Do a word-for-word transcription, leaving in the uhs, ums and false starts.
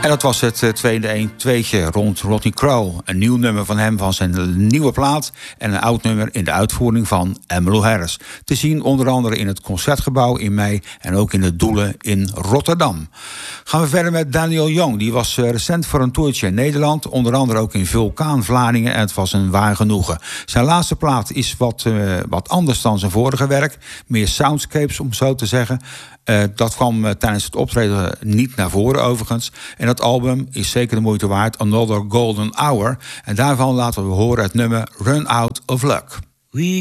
En dat was het tweede een tweetje rond Rodney Crowell. Een nieuw nummer van hem van zijn nieuwe plaat en een oud nummer in de uitvoering van Emmylou Harris. Te zien onder andere in het Concertgebouw in mei en ook in de Doelen in Rotterdam. Gaan we verder met Daniel Young. Die was recent voor een toertje in Nederland, onder andere ook in Vulkaan, Vlaardingen, en het was een waar genoegen. Zijn laatste plaat is wat, uh, wat anders dan zijn vorige werk. Meer soundscapes, om zo te zeggen. Uh, dat kwam uh, tijdens het optreden niet naar voren overigens. En dat album is zeker de moeite waard. Another Golden Hour. En daarvan laten we horen het nummer Run Out of Luck. We